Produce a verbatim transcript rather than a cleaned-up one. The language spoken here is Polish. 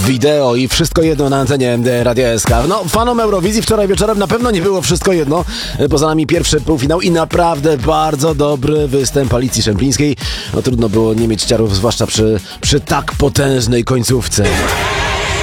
wideo i wszystko jedno na antenie Radia S K. No, fanom Eurowizji wczoraj wieczorem na pewno nie było wszystko jedno. Poza nami pierwszy półfinał i naprawdę bardzo dobry występ Alicji Szemplińskiej. No trudno było nie mieć ciarów, zwłaszcza przy, przy tak potężnej końcówce.